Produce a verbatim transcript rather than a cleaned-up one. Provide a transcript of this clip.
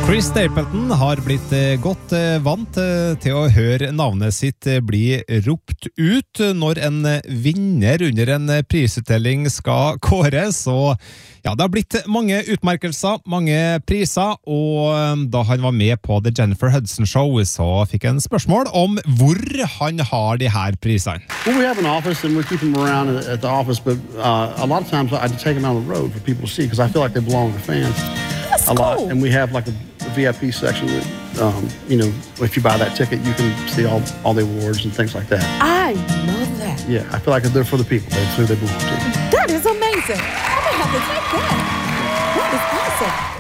Chris Stapleton har blitt godt vant til å høre navnet sitt bli ropt ut når en vinner under en prisutdeling skal kåres, og ja, det har blitt mange utmerkelser, mange priser, og da han var med på The Jennifer Hudson Show, så fikk han spørsmål om hvor han har de her prisene. Well, we have an office and we keep them around at the office, but uh, a lot of times I take them out on the road for people to see because I feel like they belong to fans. That's a lot, cool. and we have like a, a V I P section that, um, you know, if you buy that ticket, you can see all, all the awards and things like that. I love that. Yeah, I feel like they're for the people. That's who they belong to. That is amazing. I'm gonna have to take that. That is awesome.